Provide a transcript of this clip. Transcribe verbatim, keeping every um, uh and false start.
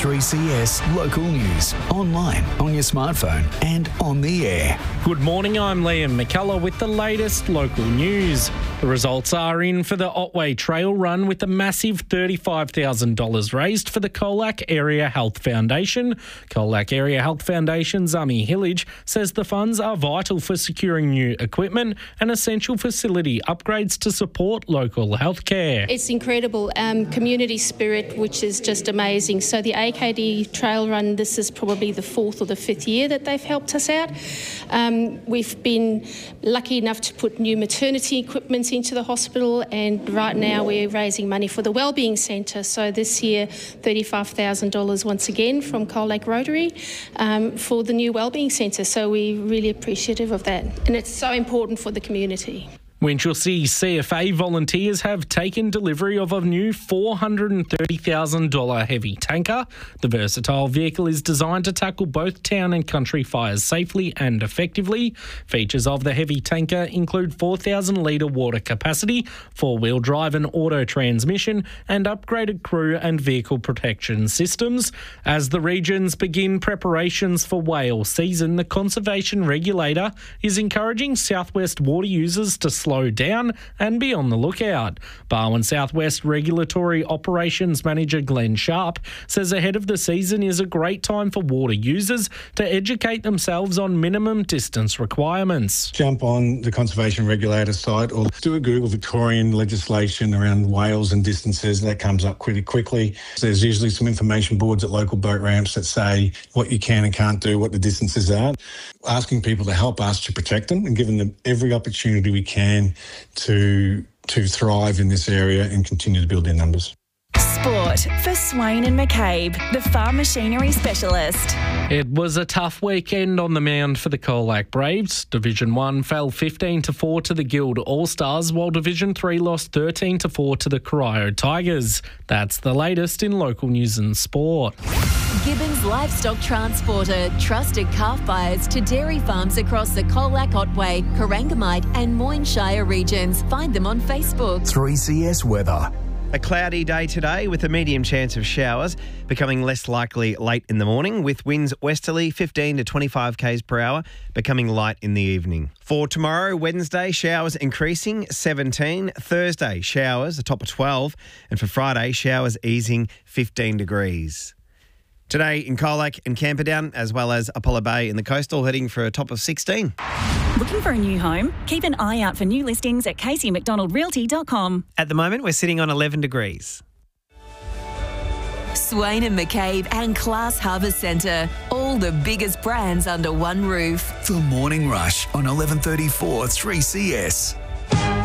three C S local news, online, on your smartphone and on the air. Good morning, I'm Liam McCullough with the latest local news. The results are in for the Otway Trail Run with a massive thirty-five thousand dollars raised for the Colac Area Health Foundation. Colac Area Health Foundation's Amy Hillage says the funds are vital for securing new equipment and essential facility upgrades to support local healthcare. It's incredible um, community spirit, which is just amazing. So the A K D Trail Run, this is probably the fourth or the fifth year that they've helped us out. Um, we've been lucky enough to put new maternity equipment into the hospital, and right now we're raising money for the Wellbeing Centre. So this year, thirty-five thousand dollars once again from Coal Lake Rotary um, for the new Wellbeing Centre. So we're really appreciative of that, and it's so important for the community. Winchelsea C F A volunteers have taken delivery of a new four hundred thirty thousand dollars heavy tanker. The versatile vehicle is designed to tackle both town and country fires safely and effectively. Features of the heavy tanker include four thousand litre water capacity, four-wheel drive and auto transmission, and upgraded crew and vehicle protection systems. As the regions begin preparations for whale season, the Conservation Regulator is encouraging Southwest water users to slow down and be on the lookout. Barwon Southwest Regulatory Operations Manager Glenn Sharp says ahead of the season is a great time for water users to educate themselves on minimum distance requirements. Jump on the Conservation Regulator site or do a Google Victorian legislation around whales and distances. That comes up pretty quickly. So there's usually some information boards at local boat ramps that say what you can and can't do, what the distances are. Asking people to help us to protect them and giving them every opportunity we can to to thrive in this area and continue to build their numbers. Sport for Swain and McCabe, the farm machinery specialist. It was a tough weekend on the mound for the Colac Braves. Division one fell fifteen to four to the Guild All-Stars, while Division three lost thirteen to four to the Corio Tigers. That's the latest in local news and sport. Gibbons Livestock Transporter, trusted calf buyers to dairy farms across the Colac, Otway, Corangamite and Moyne Shire regions. Find them on Facebook. three C S weather. A cloudy day today with a medium chance of showers, becoming less likely late in the morning, with winds westerly fifteen to twenty-five k's per hour, becoming light in the evening. For tomorrow, Wednesday, showers increasing seventeen, Thursday, showers a top of twelve, and for Friday, showers easing fifteen degrees. Today in Colac and Camperdown, as well as Apollo Bay in the coastal, heading for a top of sixteen. Looking for a new home? Keep an eye out for new listings at casey mcdonald realty dot com. At the moment, we're sitting on eleven degrees. Swain and McCabe and Class Harbour Centre. All the biggest brands under one roof. The Morning Rush on eleven thirty-four three C S.